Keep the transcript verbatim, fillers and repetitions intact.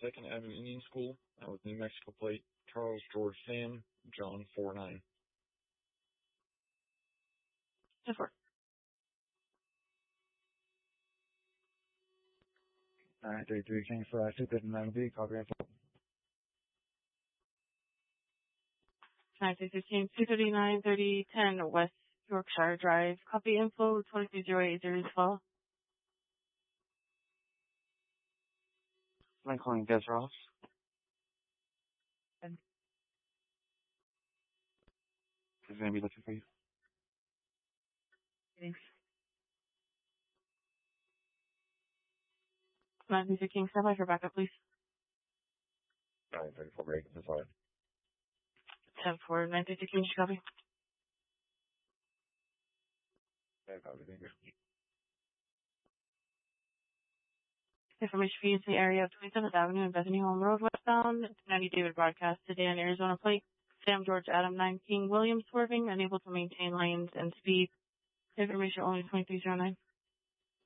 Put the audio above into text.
Second Avenue Indian School, uh, with New Mexico plate Charles George Sam John four nine. ten four. nine thirty-three, change for uh, two fifty-nine B, copy info. nine three fifteen, two thirty-nine, thirty ten West Yorkshire Drive. Copy info, twenty-three oh eight zero as well. I'm calling Des Ross. And He's going to be looking for you. thanks. nine three fifteen, stand by for backup, please. nine thirty-four, great. That's all right. ten four, nine three fifteen, copy. Yeah, copy. Thank you. Information for use in the area of twenty-seventh Avenue and Bethany Home Road westbound. ninety David broadcast today on Arizona plate. Sam George Adam nine King Williams swerving, unable to maintain lanes and speed. Information only twenty-three oh nine.